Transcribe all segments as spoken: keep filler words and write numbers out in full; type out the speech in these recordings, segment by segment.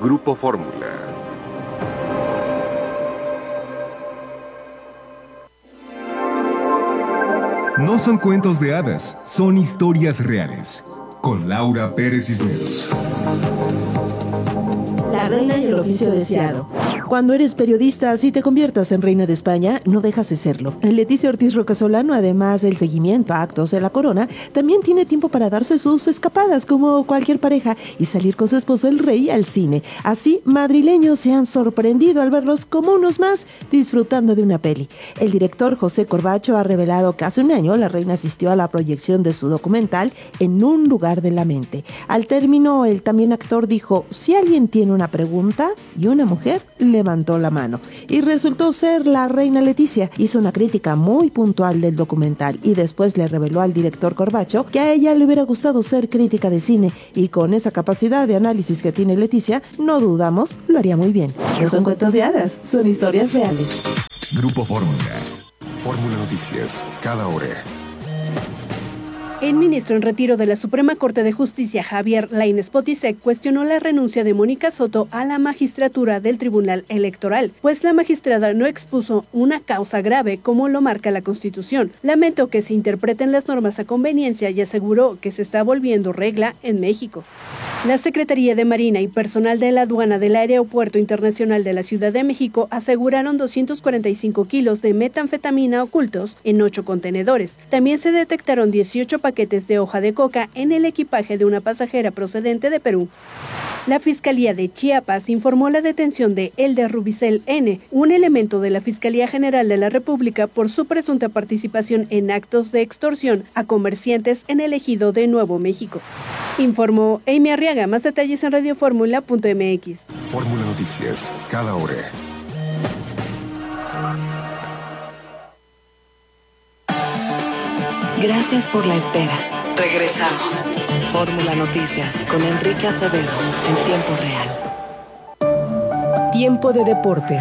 Grupo Fórmula. No son cuentos de hadas, son historias reales. Con Laura Pérez Cisneros. La reina y el oficio deseado. Cuando eres periodista, si te conviertas en reina de España, no dejas de serlo. Leticia Ortiz Rocasolano, además del seguimiento a actos de la corona, también tiene tiempo para darse sus escapadas como cualquier pareja y salir con su esposo el rey al cine. Así, madrileños se han sorprendido al verlos como unos más disfrutando de una peli. El director José Corbacho ha revelado que hace un año la reina asistió a la proyección de su documental En un lugar de la mente. Al término, el también actor dijo: si alguien tiene una pregunta, y una mujer levantó la mano. Y resultó ser la reina Leticia. Hizo una crítica muy puntual del documental y después le reveló al director Corbacho que a ella le hubiera gustado ser crítica de cine, y con esa capacidad de análisis que tiene Leticia, no dudamos, lo haría muy bien. No son cuentos de hadas, son historias reales. Grupo Fórmula. Fórmula Noticias, cada hora. El ministro en retiro de la Suprema Corte de Justicia, Javier Lainez Potisek, cuestionó la renuncia de Mónica Soto a la magistratura del Tribunal Electoral, pues la magistrada no expuso una causa grave como lo marca la Constitución. Lamentó que se interpreten las normas a conveniencia y aseguró que se está volviendo regla en México. La Secretaría de Marina y personal de la aduana del Aeropuerto Internacional de la Ciudad de México aseguraron doscientos cuarenta y cinco kilos de metanfetamina ocultos en ocho contenedores. También se detectaron dieciocho paquetes de hoja de coca en el equipaje de una pasajera procedente de Perú. La Fiscalía de Chiapas informó la detención de Elder Rubicel N., un elemento de la Fiscalía General de la República, por su presunta participación en actos de extorsión a comerciantes en el ejido de Nuevo México. Informó Amy Arriaga. Más detalles en radioformula punto m x. Fórmula Noticias, cada hora. Gracias por la espera. Regresamos. Fórmula Noticias con Enrique Acevedo en tiempo real. Tiempo de deportes.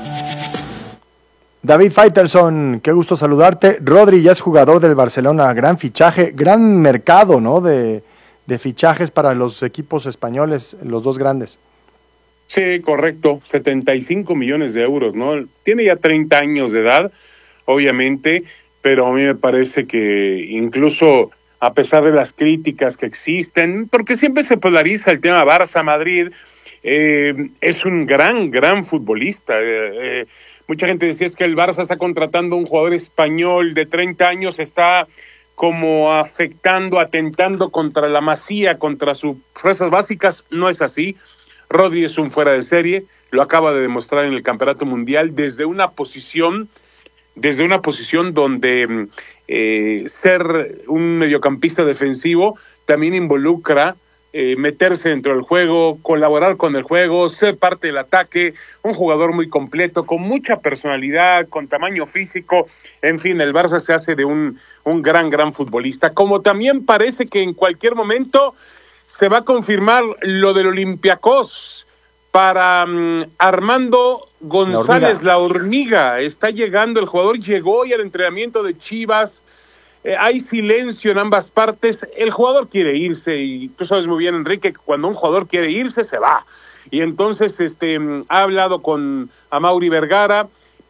David Faitelson, qué gusto saludarte. Rodri ya es jugador del Barcelona, gran fichaje, gran mercado, ¿no? De, de fichajes para los equipos españoles, los dos grandes. Sí, correcto, setenta y cinco millones de euros, ¿no? Tiene ya treinta años de edad, obviamente, pero a mí me parece que incluso a pesar de las críticas que existen, porque siempre se polariza el tema Barça-Madrid, eh, es un gran, gran futbolista. Eh, eh, mucha gente decía es que el Barça está contratando a un jugador español de treinta años, está como afectando, atentando contra la Masía, contra sus fuerzas básicas. No es así. Rodri es un fuera de serie, lo acaba de demostrar en el Campeonato Mundial desde una posición, desde una posición donde eh, ser un mediocampista defensivo también involucra eh, meterse dentro del juego, colaborar con el juego, ser parte del ataque, un jugador muy completo, con mucha personalidad, con tamaño físico. En fin, el Barça se hace de un, un gran, gran futbolista, como también parece que en cualquier momento se va a confirmar lo del Olympiacos para um, Armando González, la hormiga. la hormiga. Está llegando, el jugador llegó y al entrenamiento de Chivas. Eh, hay silencio en ambas partes. El jugador quiere irse y tú sabes muy bien, Enrique, que cuando un jugador quiere irse, se va. Y entonces este ha hablado con Amaury Vergara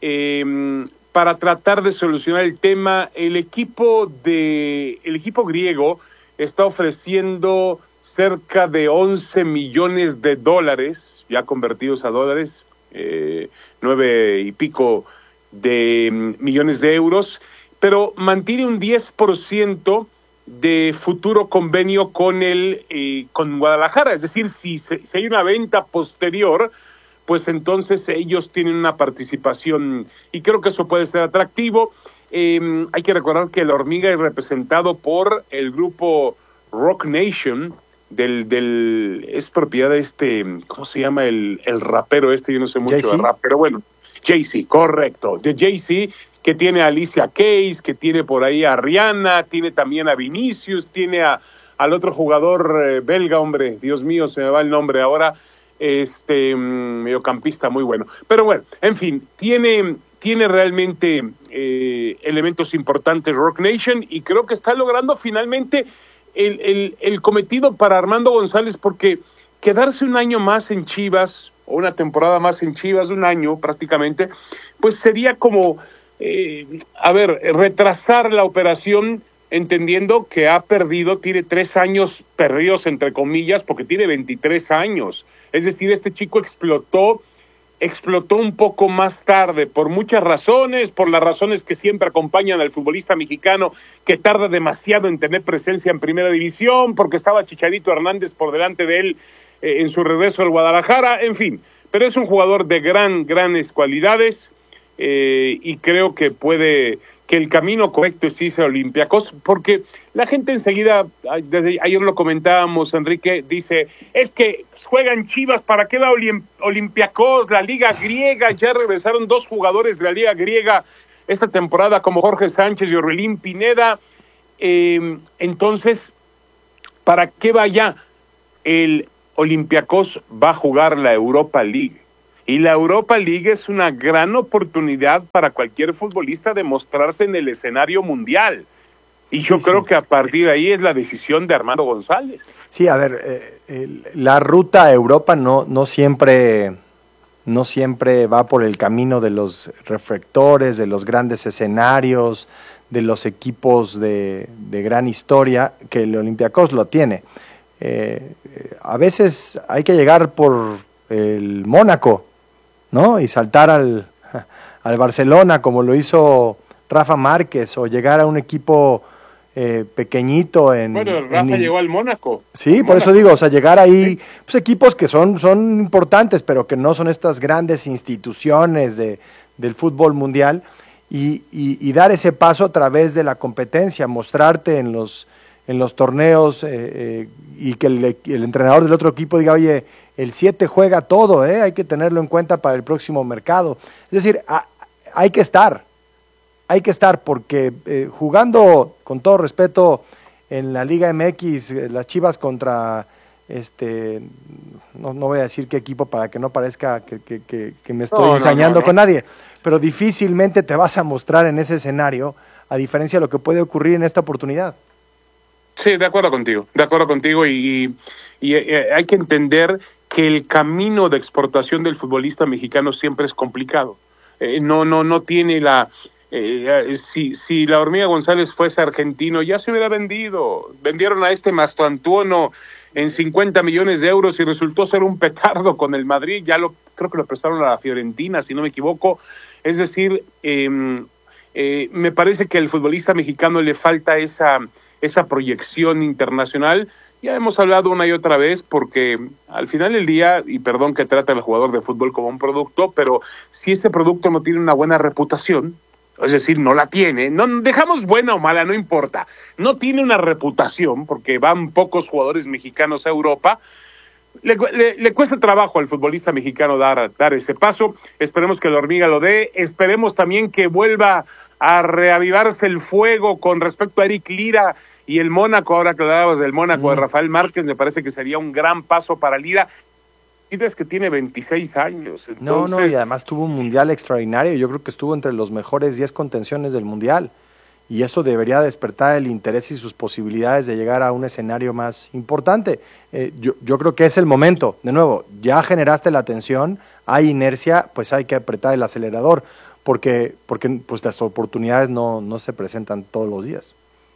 eh, para tratar de solucionar el tema. El equipo de el equipo griego está ofreciendo cerca de once millones de dólares, ya convertidos a dólares, eh, nueve y pico de mm, millones de euros, pero mantiene un diez por ciento de futuro convenio con el eh, con Guadalajara. Es decir, si, se, si hay una venta posterior, pues entonces ellos tienen una participación y creo que eso puede ser atractivo. Eh, hay que recordar que la hormiga es representado por el grupo Rock Nation, del, del, es propiedad de este, ¿cómo se llama el, el rapero este? Yo no sé mucho Jay-Z. de rap, pero bueno, Jay-Z, correcto, de Jay-Z, que tiene a Alicia Keys, que tiene por ahí a Rihanna, tiene también a Vinicius, tiene a, al otro jugador eh, belga, hombre, Dios mío, se me va el nombre ahora, este, mm, mediocampista muy bueno. Pero bueno, en fin, tiene, tiene realmente eh, elementos importantes Rock Nation y creo que está logrando finalmente El, el, el cometido para Armando González, porque quedarse un año más en Chivas, o una temporada más en Chivas, un año prácticamente, pues sería como, eh, a ver, retrasar la operación, entendiendo que ha perdido, tiene tres años perdidos, entre comillas, porque tiene veintitrés años. Es decir, este chico explotó, explotó un poco más tarde, por muchas razones, por las razones que siempre acompañan al futbolista mexicano, que tarda demasiado en tener presencia en primera división, porque estaba Chicharito Hernández por delante de él eh, en su regreso al Guadalajara, en fin. Pero es un jugador de gran, grandes cualidades, eh, y creo que puede... que el camino correcto es irse a Olympiacos, porque la gente enseguida, desde ayer lo comentábamos, Enrique, dice, es que juegan Chivas, ¿para qué va Olim- Olympiacos? La Liga Griega, ya regresaron dos jugadores de la Liga Griega esta temporada, como Jorge Sánchez y Orbelín Pineda, eh, entonces, ¿para qué va ya? El Olympiacos va a jugar la Europa League. Y la Europa League es una gran oportunidad para cualquier futbolista de mostrarse en el escenario mundial. Y yo sí, creo sí. que a partir de ahí es la decisión de Armando González. Sí, a ver, eh, el, la ruta a Europa no, no siempre, no siempre va por el camino de los reflectores, de los grandes escenarios, de los equipos de, de gran historia, que el Olympiacos lo tiene. Eh, a veces hay que llegar por el Mónaco, ¿no? Y saltar al, al Barcelona, como lo hizo Rafa Márquez, o llegar a un equipo eh, pequeñito en... Bueno, Rafa en, llegó al Mónaco. Sí, por Mónaco. eso digo, o sea, llegar ahí, sí. pues equipos que son, son importantes, pero que no son estas grandes instituciones de, del fútbol mundial, y, y, y dar ese paso a través de la competencia, mostrarte en los, en los torneos, eh, eh, y que el, el entrenador del otro equipo diga, oye, el siete juega todo, ¿eh? Hay que tenerlo en cuenta para el próximo mercado. Es decir, a, hay que estar, hay que estar, porque eh, jugando, con todo respeto, en la Liga M X, eh, las Chivas contra, este, no, no voy a decir qué equipo para que no parezca que, que, que, que me estoy no, ensañando no, no, con no. nadie, pero difícilmente te vas a mostrar en ese escenario, a diferencia de lo que puede ocurrir en esta oportunidad. Sí, de acuerdo contigo, de acuerdo contigo, y, y, y eh, hay que entender que el camino de exportación del futbolista mexicano siempre es complicado. Eh, no, no, no tiene la... Eh, si, si la Hormiga González fuese argentino, ya se hubiera vendido. Vendieron a este Mastantuono en cincuenta millones de euros y resultó ser un petardo con el Madrid. Ya lo creo que lo prestaron a la Fiorentina, si no me equivoco. Es decir, eh, eh, me parece que al futbolista mexicano le falta esa, esa proyección internacional. Ya hemos hablado una y otra vez, porque al final del día, y perdón que trate al jugador de fútbol como un producto, pero si ese producto no tiene una buena reputación, es decir, no la tiene, no dejamos buena o mala, no importa, no tiene una reputación, porque van pocos jugadores mexicanos a Europa, le, le, le cuesta trabajo al futbolista mexicano dar, dar ese paso. Esperemos que la Hormiga lo dé, esperemos también que vuelva a reavivarse el fuego con respecto a Eric Lira y el Mónaco. Ahora que hablabas del Mónaco, mm. de Rafael Márquez, me parece que sería un gran paso para Lira. Lira es que tiene veintiséis años. Entonces... No, no, y además tuvo un mundial extraordinario. Yo creo que estuvo entre los mejores diez contenciones del mundial. Y eso debería despertar el interés y sus posibilidades de llegar a un escenario más importante. Eh, yo, yo creo que es el momento. De nuevo, ya generaste la atención, hay inercia, pues hay que apretar el acelerador, porque, porque pues las oportunidades no, no se presentan todos los días.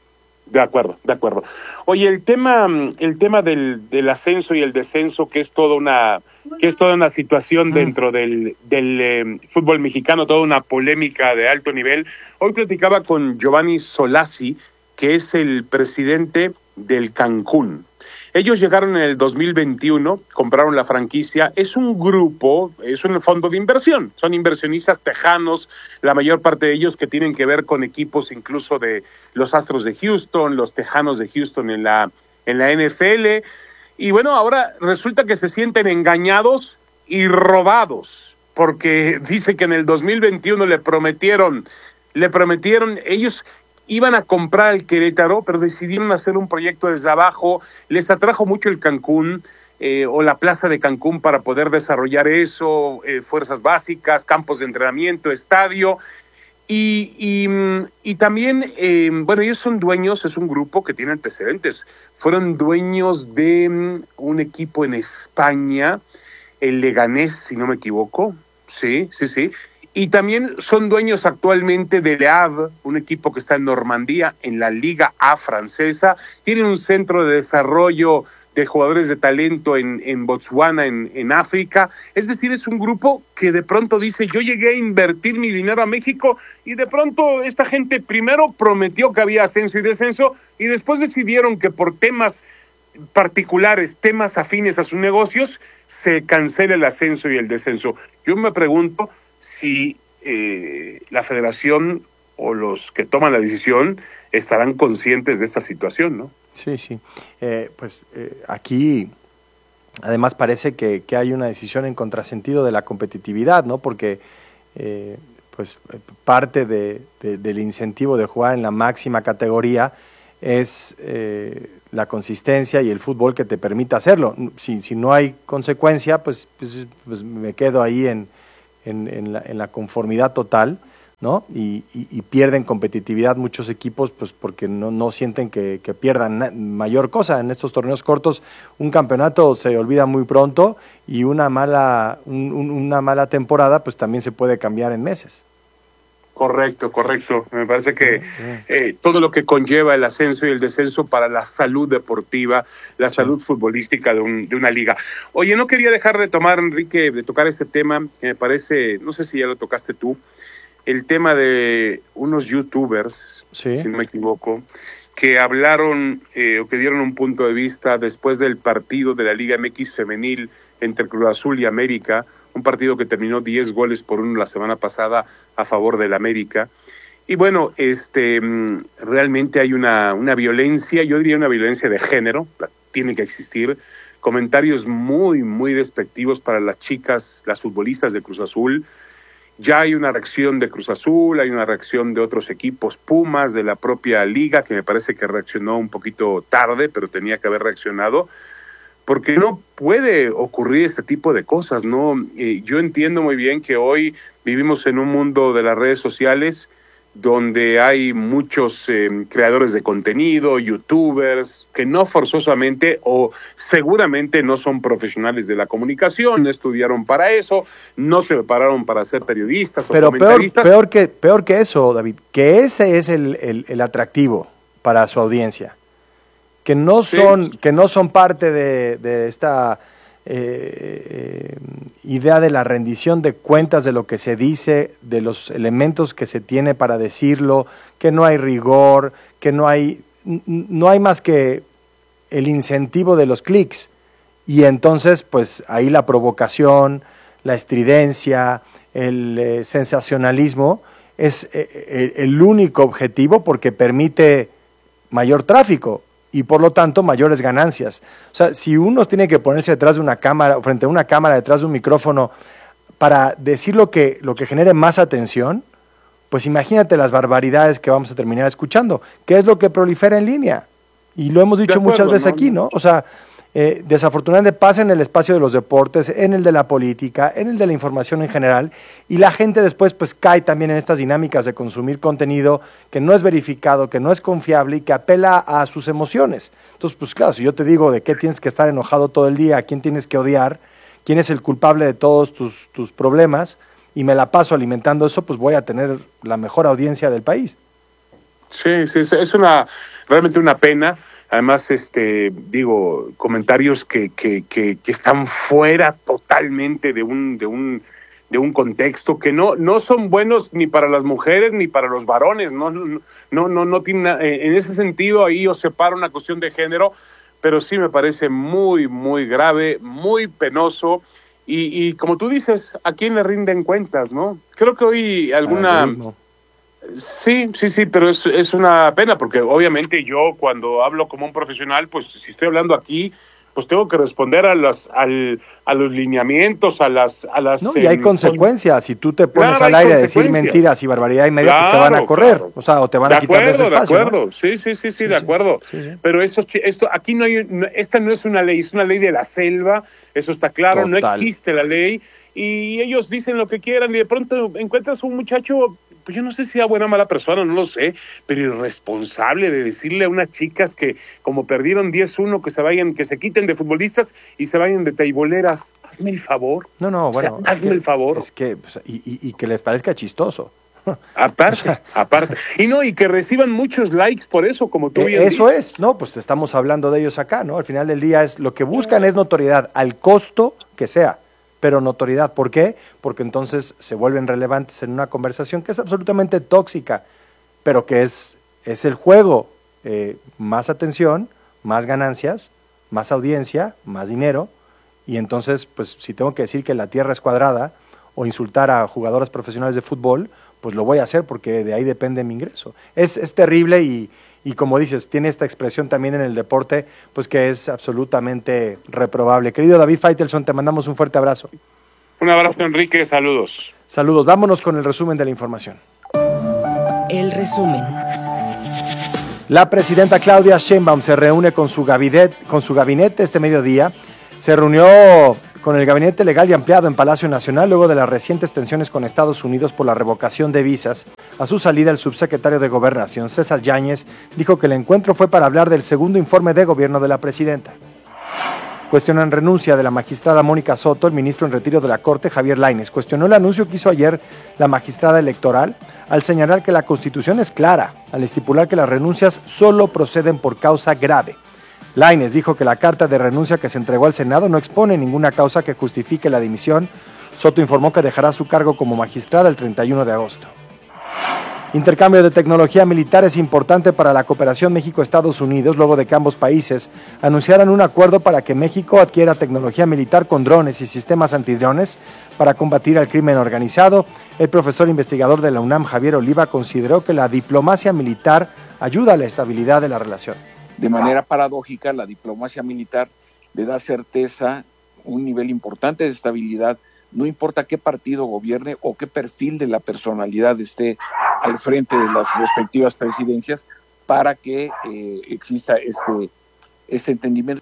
De acuerdo, de acuerdo. Oye, el tema, el tema del, del ascenso y el descenso, que es toda una, que es toda una situación dentro del, del eh, fútbol mexicano, toda una polémica de alto nivel. Hoy platicaba con Giovanni Solazzi, que es el presidente del Cancún. Ellos llegaron en el dos mil veintiuno, compraron la franquicia. Es un grupo, es un fondo de inversión. Son inversionistas tejanos, la mayor parte de ellos que tienen que ver con equipos incluso de los Astros de Houston, los Tejanos de Houston en la, en la N F L. Y bueno, ahora resulta que se sienten engañados y robados, porque dice que en el dos mil veintiuno le prometieron, le prometieron ellos... iban a comprar el Querétaro, pero decidieron hacer un proyecto desde abajo. Les atrajo mucho el Cancún, eh, o la plaza de Cancún, para poder desarrollar eso, eh, fuerzas básicas, campos de entrenamiento, estadio, Y, y, y también, eh, bueno, ellos son dueños, es un grupo que tiene antecedentes. Fueron dueños de um, un equipo en España, el Leganés, si no me equivoco. Sí, sí, sí. Y también son dueños actualmente de Le Havre, un equipo que está en Normandía, en la Liga A francesa. Tienen un centro de desarrollo de jugadores de talento en, en Botswana, en, en África. Es decir, es un grupo que de pronto dice, yo llegué a invertir mi dinero a México, y de pronto esta gente primero prometió que había ascenso y descenso, y después decidieron que por temas particulares, temas afines a sus negocios, se cancela el ascenso y el descenso. Yo me pregunto si eh, la federación o los que toman la decisión estarán conscientes de esta situación, ¿no? Sí, sí. Eh, pues eh, aquí además parece que, que hay una decisión en contrasentido de la competitividad, ¿no? Porque eh, pues parte de, de, del incentivo de jugar en la máxima categoría es eh, la consistencia y el fútbol que te permita hacerlo. Si, si no hay consecuencia, pues, pues, pues me quedo ahí en, en, en, la, en la conformidad total, ¿no? Y, y, y pierden competitividad muchos equipos, pues porque no, no sienten que, que pierdan na- mayor cosa. En estos torneos cortos un campeonato se olvida muy pronto, y una mala, un, un, una mala temporada pues también se puede cambiar en meses. Correcto, correcto. Me parece que eh, todo lo que conlleva el ascenso y el descenso para la salud deportiva, la sí. salud futbolística de, un, de una liga. Oye, no quería dejar de tomar, Enrique, de tocar este tema, que me parece, no sé si ya lo tocaste tú, el tema de unos youtubers, sí. si no me equivoco, que hablaron eh, o que dieron un punto de vista después del partido de la Liga M X femenil entre Cruz Azul y América, un partido que terminó diez goles por uno la semana pasada a favor del América. Y bueno, este realmente hay una, una violencia, yo diría una violencia de género, tiene que existir, comentarios muy, muy despectivos para las chicas, las futbolistas de Cruz Azul. Ya hay una reacción de Cruz Azul, hay una reacción de otros equipos, Pumas, de la propia liga, que me parece que reaccionó un poquito tarde, pero tenía que haber reaccionado, porque no puede ocurrir este tipo de cosas, ¿no? Eh, yo entiendo muy bien que hoy vivimos en un mundo de las redes sociales donde hay muchos eh, creadores de contenido, youtubers, que no forzosamente o seguramente no son profesionales de la comunicación, no estudiaron para eso, no se prepararon para ser periodistas Pero o comentaristas. Pero peor, peor, que, peor que eso, David, que ese es el, el, el atractivo para su audiencia, que no son, sí. que no son parte de, de esta eh, eh, idea de la rendición de cuentas de lo que se dice, de los elementos que se tiene para decirlo, que no hay rigor, que no hay, no hay más que el incentivo de los clics, y entonces pues ahí la provocación, la estridencia, el eh, sensacionalismo es eh, el único objetivo, porque permite mayor tráfico y por lo tanto mayores ganancias. O sea, si uno tiene que ponerse detrás de una cámara, frente a una cámara, detrás de un micrófono, para decir lo que, lo que genere más atención, pues imagínate las barbaridades que vamos a terminar escuchando, que es lo que prolifera en línea. Y lo hemos dicho acuerdo, muchas veces ¿no? aquí, ¿no? O sea, eh, desafortunadamente pasa en el espacio de los deportes, en el de la política, en el de la información en general, y la gente después pues cae también en estas dinámicas de consumir contenido que no es verificado, que no es confiable y que apela a sus emociones. Entonces, pues claro, si yo te digo de qué tienes que estar enojado todo el día, a quién tienes que odiar, quién es el culpable de todos tus, tus problemas, y me la paso alimentando eso, pues voy a tener la mejor audiencia del país. Sí, sí, es una realmente una pena. Además, este, digo, comentarios que, que, que, que están fuera totalmente de un, de un, de un contexto, que no, no son buenos ni para las mujeres ni para los varones, no, no, no, no, no tiene, en ese sentido ahí os separa una cuestión de género, pero sí me parece muy, muy grave, muy penoso, y, y como tú dices, ¿a quién le rinden cuentas, no? Creo que hoy alguna... Sí, sí, sí, pero es, es una pena, porque obviamente yo cuando hablo como un profesional, pues si estoy hablando aquí, pues tengo que responder a las al, a los lineamientos, a las... a las no, y hay eh, consecuencias, si tú te pones claro, al aire a decir mentiras y barbaridad y media, claro, pues te van a correr, claro. o sea, o te van de a quitar acuerdo, de ese espacio. De acuerdo, ¿no? sí, sí, sí, sí, sí, de acuerdo, sí, sí. Pero esto, esto, aquí no hay, no, esta no es una ley, es una ley de la selva, eso está claro, Total. No existe la ley, y ellos dicen lo que quieran, y de pronto encuentras un muchacho pues yo no sé si era buena o mala persona, no lo sé, pero irresponsable de decirle a unas chicas que como perdieron diez uno, que se vayan, que se quiten de futbolistas y se vayan de teiboleras. Hazme el favor. No, no, bueno. O sea, hazme que, el favor. Es que, pues, y, y, y que les parezca chistoso. Aparte, o sea, aparte. Y no, y que reciban muchos likes por eso, como tú bien eh, Eso dices. es, no, pues estamos hablando de ellos acá, ¿no? Al final del día es lo que buscan es notoriedad, al costo que sea, pero notoriedad. ¿Por qué? Porque entonces se vuelven relevantes en una conversación que es absolutamente tóxica, pero que es, es el juego. Eh, más atención, más ganancias, más audiencia, más dinero, y entonces, pues si tengo que decir que la tierra es cuadrada o insultar a jugadoras profesionales de fútbol, pues lo voy a hacer porque de ahí depende mi ingreso. Es, es terrible y, y como dices, tiene esta expresión también en el deporte, pues que es absolutamente reprobable. Querido David Faitelson, te mandamos un fuerte abrazo. Un abrazo, Enrique, saludos. Saludos, vámonos con el resumen de la información. El resumen. La presidenta Claudia Sheinbaum se reúne con su gabinete, con su gabinete este mediodía. Se reunió con el gabinete legal y ampliado en Palacio Nacional luego de las recientes tensiones con Estados Unidos por la revocación de visas. A su salida, el subsecretario de Gobernación, César Yáñez, dijo que el encuentro fue para hablar del segundo informe de gobierno de la presidenta. Cuestionan renuncia de la magistrada Mónica Soto. El ministro en retiro de la Corte, Javier Lainez, cuestionó el anuncio que hizo ayer la magistrada electoral al señalar que la Constitución es clara, al estipular que las renuncias solo proceden por causa grave. Lainez dijo que la carta de renuncia que se entregó al Senado no expone ninguna causa que justifique la dimisión. Soto informó que dejará su cargo como magistrada el treinta y uno de agosto. Intercambio de tecnología militar es importante para la cooperación México-Estados Unidos, luego de que ambos países anunciaran un acuerdo para que México adquiera tecnología militar con drones y sistemas antidrones para combatir al crimen organizado. El profesor investigador de la UNAM, Javier Oliva, consideró que la diplomacia militar ayuda a la estabilidad de la relación. De manera paradójica, la diplomacia militar le da certeza, un nivel importante de estabilidad, no importa qué partido gobierne o qué perfil de la personalidad esté al frente de las respectivas presidencias, para que eh, exista este, este entendimiento.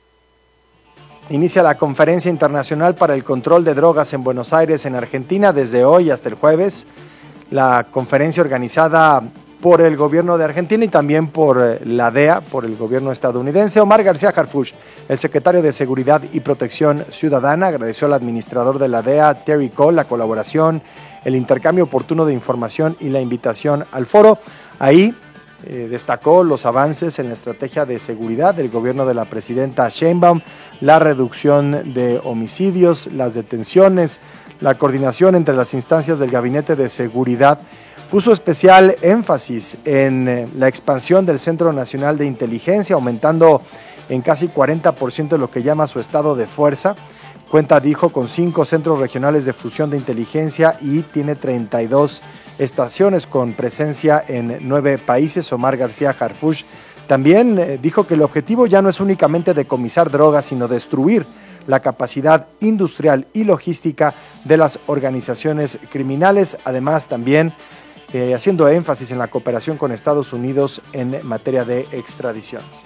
Inicia la Conferencia Internacional para el Control de Drogas en Buenos Aires, en Argentina, desde hoy hasta el jueves. La conferencia organizada por el gobierno de Argentina y también por la D E A, por el gobierno estadounidense. Omar García Harfuch, el secretario de Seguridad y Protección Ciudadana, agradeció al administrador de la D E A, Terry Cole, la colaboración, el intercambio oportuno de información y la invitación al foro. Ahí eh, destacó los avances en la estrategia de seguridad del gobierno de la presidenta Sheinbaum, la reducción de homicidios, las detenciones, la coordinación entre las instancias del Gabinete de Seguridad. Puso especial énfasis en la expansión del Centro Nacional de Inteligencia, aumentando en casi cuarenta por ciento lo que llama su estado de fuerza. Cuenta, dijo, con cinco centros regionales de fusión de inteligencia y tiene treinta y dos estaciones con presencia en nueve países. Omar García Harfuch también eh, dijo que el objetivo ya no es únicamente decomisar drogas, sino destruir la capacidad industrial y logística de las organizaciones criminales. Además, también Eh, haciendo énfasis en la cooperación con Estados Unidos en materia de extradiciones.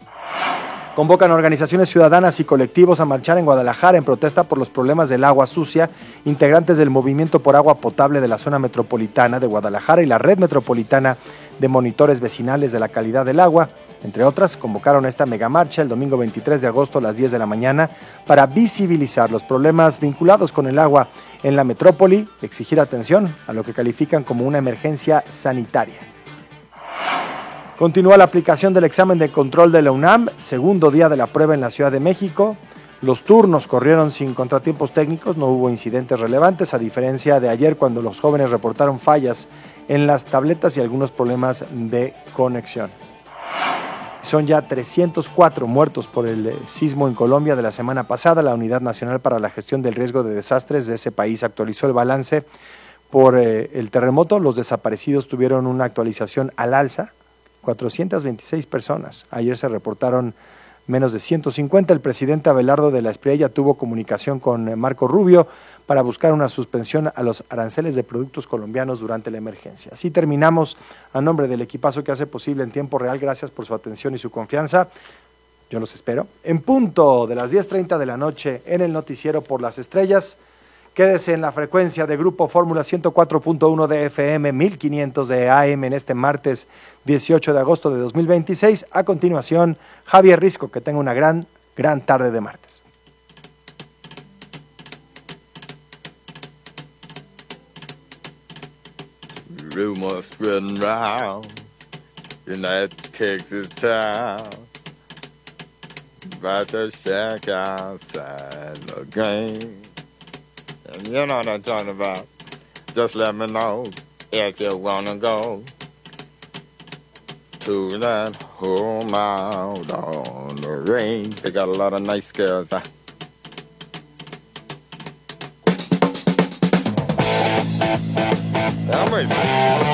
Convocan organizaciones ciudadanas y colectivos a marchar en Guadalajara en protesta por los problemas del agua sucia. Integrantes del Movimiento por Agua Potable de la Zona Metropolitana de Guadalajara y la Red Metropolitana de Monitores Vecinales de la Calidad del Agua, entre otras, convocaron esta megamarcha el domingo veintitrés de agosto a las diez de la mañana para visibilizar los problemas vinculados con el agua en la metrópoli, exigir atención a lo que califican como una emergencia sanitaria. Continúa la aplicación del examen de control de la UNAM, segundo día de la prueba en la Ciudad de México. Los turnos corrieron sin contratiempos técnicos, no hubo incidentes relevantes, a diferencia de ayer cuando los jóvenes reportaron fallas en las tabletas y algunos problemas de conexión. Son ya trescientos cuatro muertos por el sismo en Colombia de la semana pasada. La Unidad Nacional para la Gestión del Riesgo de Desastres de ese país actualizó el balance por eh, el terremoto. Los desaparecidos tuvieron una actualización al alza, cuatrocientas veintiséis personas. Ayer se reportaron menos de ciento cincuenta. El presidente Abelardo de la Espriella tuvo comunicación con Marco Rubio para buscar una suspensión a los aranceles de productos colombianos durante la emergencia. Así terminamos. A nombre del equipazo que hace posible en tiempo real, gracias por su atención y su confianza. Yo los espero en punto de las diez treinta de la noche en el Noticiero por las Estrellas. Que Quédese en la frecuencia de Grupo Fórmula ciento cuatro punto uno de F M, mil quinientos de A M en este martes dieciocho de agosto de dos mil veintiséis. A continuación, Javier Risco, que tenga una gran, gran tarde de martes. Rumors spreading round in that Texas town about the shack outside the game. And you know what I'm talking about. Just let me know if you wanna go to that home out on the range. They got a lot of nice girls. Huh? I'm racing.